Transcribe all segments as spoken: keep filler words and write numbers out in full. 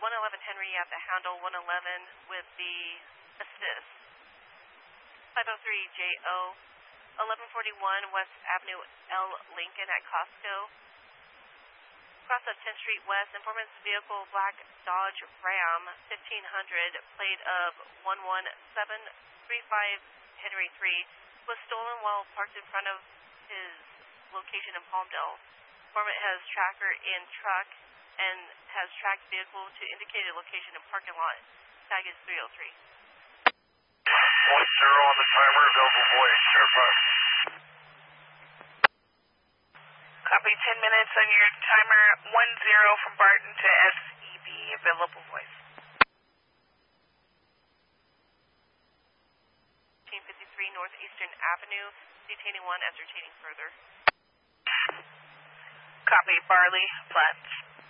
one eleven Henry at the handle, one eleven with the assist. five oh three J O, eleven forty-one West Avenue L. Lincoln at Costco. Cross of tenth Street West, informant's vehicle, black Dodge Ram, fifteen hundred, plate of one one seven three five Henry three, was stolen while parked in front of his location in Palmdale. Informant has tracker in truck and has tracked vehicle to indicated location in parking lot. Tag is three oh three. One zero on the timer, available voice, Sheriff Hunt. Copy, ten minutes on your timer, one zero from Barton to S E B, available voice. fifteen fifty-three Northeastern Avenue, detaining one, ascertaining further. Copy, Barley, Platts.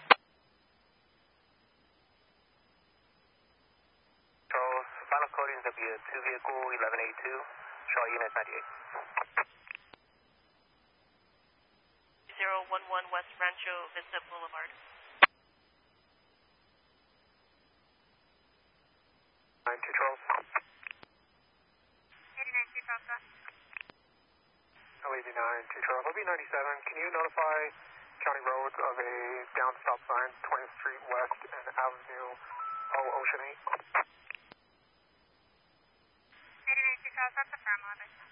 So, final coding is going to be a two vehicle, eleven eighty-two, Shaw Unit ninety-eight. zero one one West Rancho Vista Boulevard. nine two twelve. eighty-nine two twelve. Oh, eighty-nine two twelve. O B ninety-seven, can you notify County Roads of a down stop sign, twentieth Street West and Avenue O Ocean eight? eighty-nine two twelve, that's a firm order.